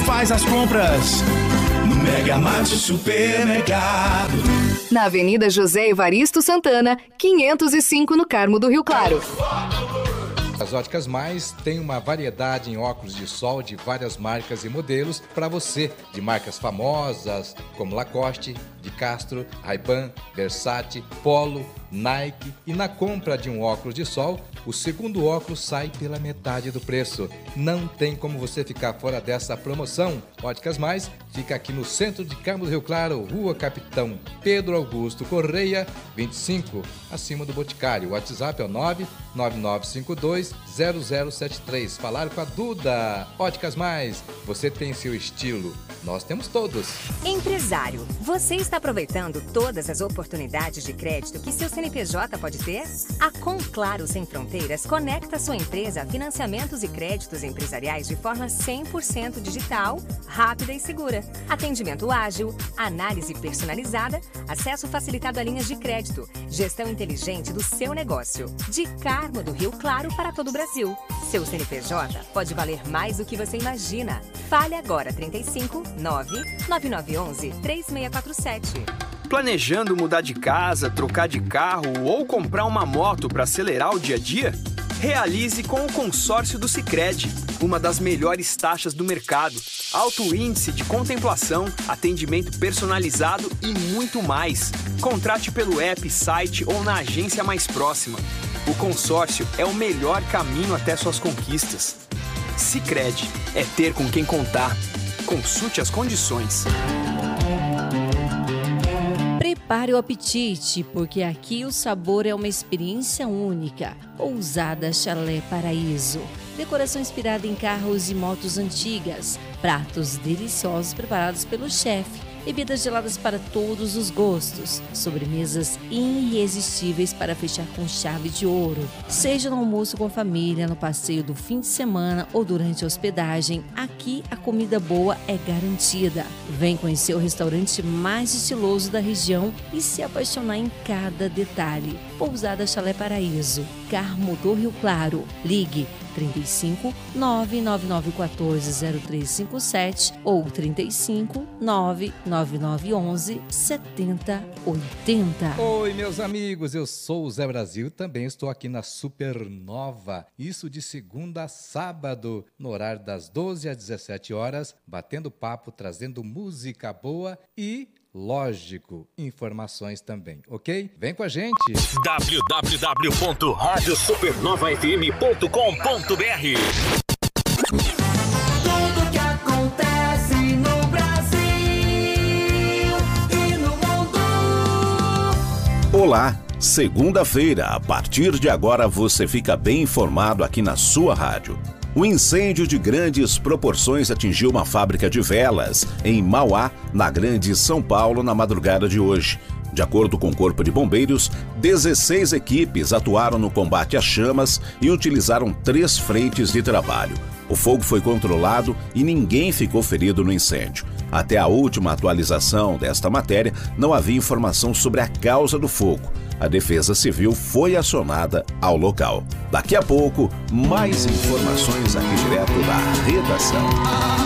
faz as compras no Mega Marte Supermercado. Na Avenida José Evaristo Santana, 505 no Carmo do Rio Claro. As Óticas Mais têm uma variedade em óculos de sol de várias marcas e modelos para você, de marcas famosas como Lacoste, de Castro, Ray-Ban, Versace, Polo, Nike. E na compra de um óculos de sol, o segundo óculos sai pela metade do preço. Não tem como você ficar fora dessa promoção. Óticas Mais fica aqui no centro de Carmo do Rio Claro, Rua Capitão Pedro Augusto Correia, 25, acima do Boticário. O WhatsApp é o 999520073. Falar com a Duda. Óticas Mais, você tem seu estilo, nós temos todos. Empresário, você está aproveitando todas as oportunidades de crédito que seu CNPJ pode ter? A Conclaro Sem Fronteiras conecta sua empresa a financiamentos e créditos empresariais de forma 100% digital, rápida e segura. Atendimento ágil, análise personalizada, acesso facilitado a linhas de crédito, gestão inteligente do seu negócio. De Carmo do Rio Claro para todo o Brasil. Seu CNPJ pode valer mais do que você imagina. Fale agora 35 99911 3647. Planejando mudar de casa, trocar de carro ou comprar uma moto para acelerar o dia a dia? Realize com o consórcio do Sicredi, uma das melhores taxas do mercado, alto índice de contemplação, atendimento personalizado e muito mais. Contrate pelo app, site ou na agência mais próxima. O consórcio é o melhor caminho até suas conquistas. Sicredi é ter com quem contar. Consulte as condições. Prepare o apetite, porque aqui o sabor é uma experiência única. Pousada Chalé Paraíso. Decoração inspirada em carros e motos antigas. Pratos deliciosos preparados pelo chefe. Bebidas geladas para todos os gostos. Sobremesas irresistíveis para fechar com chave de ouro. Seja no almoço com a família, no passeio do fim de semana ou durante a hospedagem, aqui a comida boa é garantida. Vem conhecer o restaurante mais estiloso da região e se apaixonar em cada detalhe. Pousada Chalé Paraíso, Carmo do Rio Claro. Ligue 35 99914 0357 ou 35 99911 7080. Oi, meus amigos, eu sou o Zé Brasil e também estou aqui na Supernova. Isso de segunda a sábado, no horário das 12 às 17 horas, batendo papo, trazendo música boa e, lógico, informações também, ok? Vem com a gente! www.radiosupernovafm.com.br. Tudo que acontece no Brasil e no mundo. Olá! Segunda-feira, a partir de agora você fica bem informado aqui na sua rádio. Um incêndio de grandes proporções atingiu uma fábrica de velas em Mauá, na Grande São Paulo, na madrugada de hoje. De acordo com o Corpo de Bombeiros, 16 equipes atuaram no combate às chamas e utilizaram 3 frentes de trabalho. O fogo foi controlado e ninguém ficou ferido no incêndio. Até a última atualização desta matéria, não havia informação sobre a causa do fogo. A Defesa Civil foi acionada ao local. Daqui a pouco, mais informações aqui direto da redação.